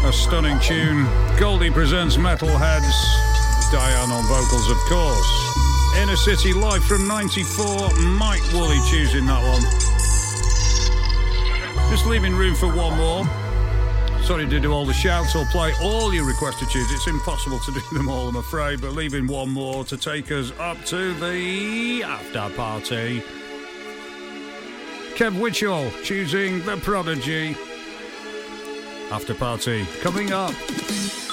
A stunning tune. Goldie presents Metalheads. Diane on vocals, of course. Inner City Live from 94. Mike Woolley choosing that one. Just leaving room for one more. Sorry to do all the shouts or play all your requested tunes. It's impossible to do them all, I'm afraid, but leaving one more to take us up to the after party. Kev Witchell choosing The Prodigy. After party coming up.